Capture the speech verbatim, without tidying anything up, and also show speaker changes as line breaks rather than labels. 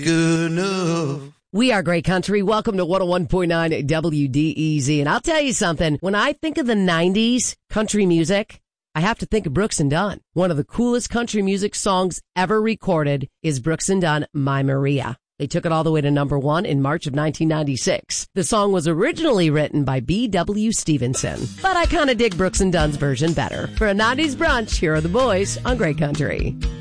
good enough.
We are Great Country. Welcome to one oh one point nine W D E Z. And I'll tell you something. When I think of the nineties country music, I have to think of Brooks and Dunn. One of the coolest country music songs ever recorded is Brooks and Dunn, My Maria. They took it all the way to number one in March of nineteen ninety-six. The song was originally written by B W Stevenson, but I kind of dig Brooks and Dunn's version better. For a nineties brunch, here are the boys on Great Country.